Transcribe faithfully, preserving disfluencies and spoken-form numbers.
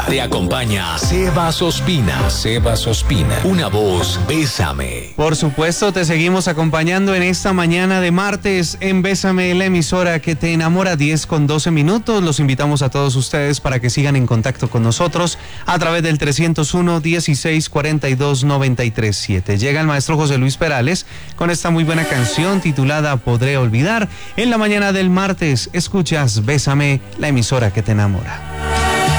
Te acompaña Sebas Ospina. Sebas Ospina. Una voz, Bésame. Por supuesto, te seguimos acompañando en esta mañana de martes en Bésame, la emisora que te enamora. Diez con doce minutos. Los invitamos a todos ustedes para que sigan en contacto con nosotros a través del trescientos uno, dieciséis, cuarenta y dos, noventa y tres, siete. Llega el maestro José Luis Perales con esta muy buena canción titulada Podré Olvidar. En la mañana del martes escuchas Bésame, la emisora que te enamora.